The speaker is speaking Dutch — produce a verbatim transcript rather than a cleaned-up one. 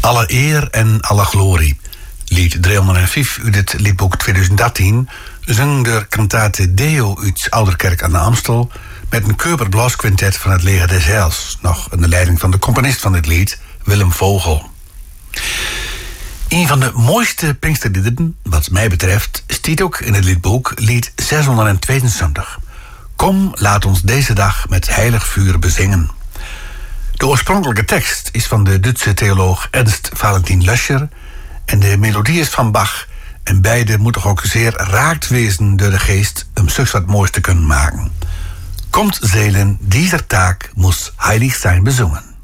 Alle eer en alle glorie. Lied driehonderdvijf uit het liedboek tweeduizend dertien... zong de kantate Deo uit Ouderkerk aan de Amstel... met een Keuper Blasquintet van het Leger des Heils... nog onder de leiding van de componist van dit lied, Willem Vogel. Een van de mooiste Pinksterliederen, wat mij betreft... stiet ook in het liedboek lied zeshonderdtweeënzeventig. Kom, laat ons deze dag met heilig vuur bezingen. De oorspronkelijke tekst is van de Duitse theoloog Ernst Valentin Löscher... en de melodie is van Bach... en beide moeten ook zeer raakt wezen door de geest... om zulks wat moois te kunnen maken. Komt zelen, dieser taak moest heilig zijn bezongen.